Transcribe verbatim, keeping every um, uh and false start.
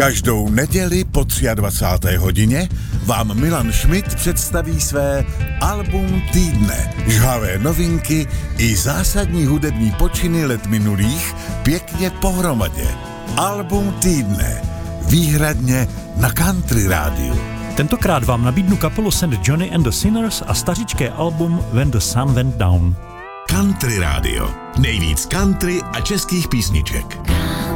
Každou neděli po dvacáté třetí hodině vám Milan Schmidt představí své album týdne. Žhavé novinky i zásadní hudební počiny let minulých pěkně pohromadě. Album týdne. Výhradně na Country rádiu. Tentokrát vám nabídnu kapelu Saint Johnny and the Sinners a stařičké album When the Sun Went Down. Country rádio. Nejvíc country a českých písniček.